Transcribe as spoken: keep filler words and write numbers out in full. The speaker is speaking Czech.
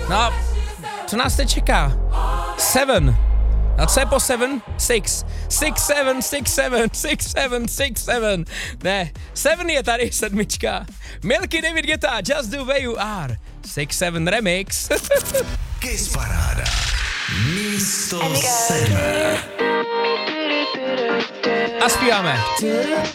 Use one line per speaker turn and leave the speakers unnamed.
No, co nás teď čeká? Seven. A co je po seven? Six. Six, seven, six, seven, six, seven, six, seven. Ne, seven je tady, sedmička. Milky, David Guetta, Just the Way You Are. Six, seven remix.
Kiss Paráda. Místo sedmé.
A zpíváme.